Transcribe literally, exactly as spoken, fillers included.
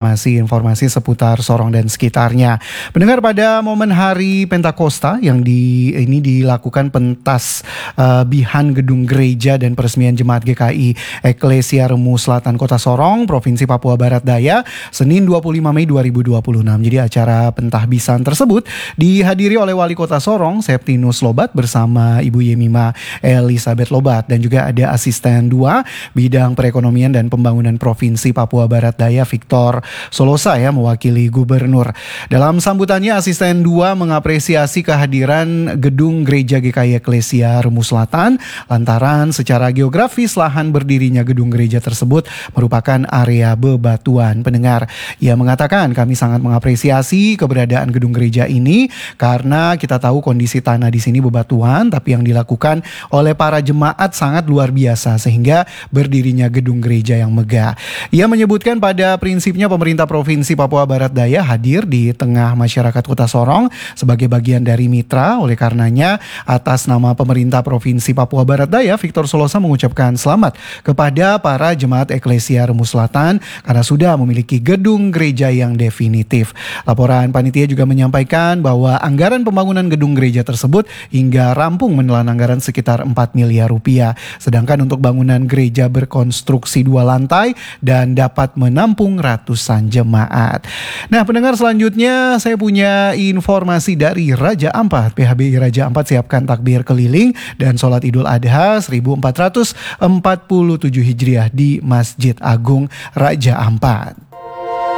informasi-informasi seputar Sorong dan sekitarnya. Pendengar, pada momen hari Pentakosta yang di ini dilakukan pentas uh, bihan gedung gereja dan peresmian Jemaat G K I Eklesia Remu Selatan Kota Sorong, Provinsi Papua Barat Daya, Senin dua puluh lima Mei dua ribu dua puluh enam. Jadi acara pentahbisan tersebut dihadiri oleh Wali Kota Sorong, Septinus Lobat, bersama Ibu Yemima Elizabeth Lobat, dan juga ada Asisten dua Bidang Perekonomian dan Pembangunan Provinsi Papua Barat Daya, Victor Solosa, ya, mewakili Gubernur. Dalam sambutannya, Asisten dua mengapresiasi kehadiran gedung Gereja G K I Eklesia Remu Selatan lantaran secara geografis lahan berdirinya gedung gereja tersebut merupakan area bebatuan. Pendengar, ia mengatakan, kami sangat mengapresiasi keberadaan gedung gereja ini karena kita tahu kondisi tanah di sini bebatuan, tapi yang dilakukan oleh para jemaat sangat luar biasa sehingga berdirinya gedung gereja yang megah. Ia menyebutkan pada prinsipnya pemerintah Provinsi Papua Barat Daya hadir di tengah masyarakat Kota Sorong sebagai bagian dari mitra. Oleh karenanya, atas nama pemerintah Provinsi Papua Barat Daya, Victor Solosa mengucapkan selamat kepada para jemaat Eklesia Remu Selatan karena sudah memiliki gedung gereja yang definitif. Laporan panitia juga menyampaikan bahwa anggaran pembangunan gedung gereja tersebut hingga rampung menelan anggaran sekitar empat miliar rupiah. Sedangkan untuk bangunan gereja berkonstruksi dua lantai dan dapat menampung ratusan jemaat. Nah, pendengar, selanjutnya saya punya informasi dari Raja Ampat. P H B I Raja Ampat siapkan takbir keliling dan sholat Idul Adha seribu empat ratus empat puluh tujuh Hijriah di Masjid Agung Raja Ampat.